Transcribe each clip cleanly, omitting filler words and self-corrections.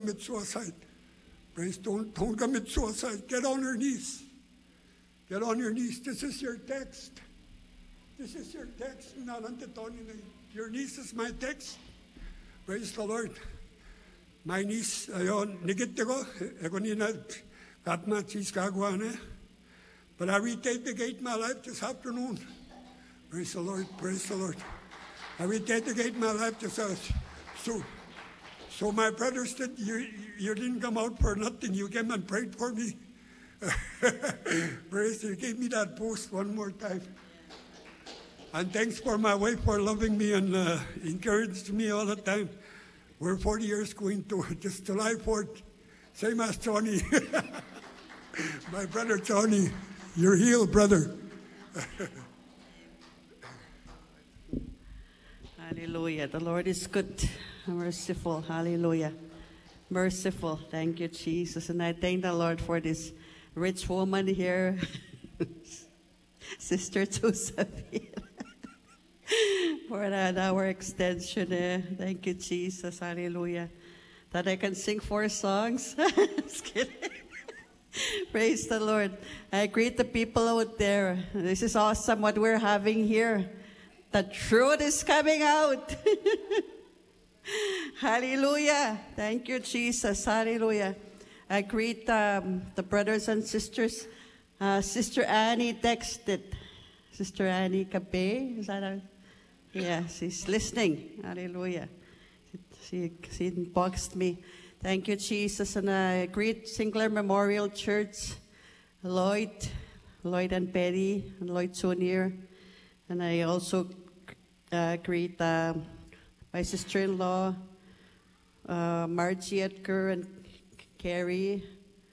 commit suicide. Praise, don't commit suicide. Get on your knees. Get on your knees. This is your text. This is your text. Your niece is my text. Praise the Lord. My niece, ayon, nigit ko. Eko nina, katma cheese kagwa na. But I rededicate my life this afternoon. Praise the Lord. Praise the Lord. I rededicate my life this afternoon. So my brothers said, you didn't come out for nothing. You came and prayed for me. Praise, you gave me that post one more time. And thanks for my wife for loving me and encouraged me all the time. We're 40 years going to this July 4th. Same as Johnny. My brother Johnny, you're healed, brother. Hallelujah. The Lord is good, merciful. Hallelujah. Merciful. Thank you, Jesus. And I thank the Lord for this rich woman here, Sister Josephine, for that hour extension. Thank you, Jesus. Hallelujah. That I can sing 4 songs. Just kidding. Praise the Lord. I greet the people out there. This is awesome what we're having here. The truth is coming out. Hallelujah. Thank you, Jesus. Hallelujah. I greet the brothers and sisters. Sister Annie texted. Sister Annie Cabe. Is that her? Yeah, she's listening. Hallelujah. She inboxed me. Thank you, Jesus. And I greet Sinclair Memorial Church, Lloyd and Betty, and Lloyd Jr. And I also greet my sister-in-law, Margie Edgar and Carrie,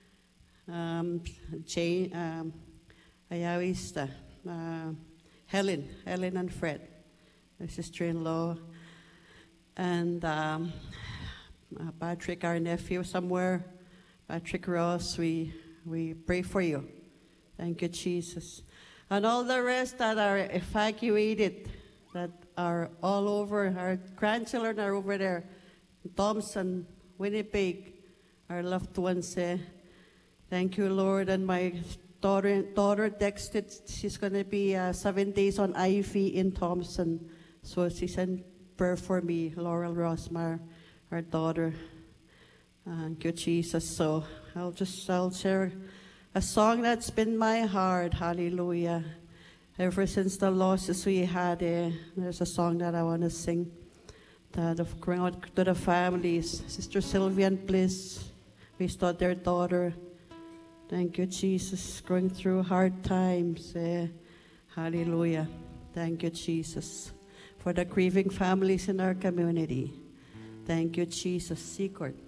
Jane, Ayawista, Helen and Fred, my sister-in-law, and Patrick, our nephew somewhere, Patrick Ross, we pray for you. Thank you, Jesus. And all the rest that are evacuated, that are all over, our grandchildren are over there, Thompson, Winnipeg, our loved ones. Thank you, Lord. And my daughter texted, she's going to be 7 days on IV in Thompson. So she sent prayer for me, Laurel Rosmar, our daughter. Thank you, Jesus. So I'll share a song that's been my heart. Hallelujah. Ever since the losses we had, there's a song that I want to sing. That of going out to the families. Sister Sylvia and Bliss, we saw their daughter. Thank you, Jesus. Going through hard times. Hallelujah. Thank you, Jesus. For the grieving families in our community. Thank you, Jesus. Secord.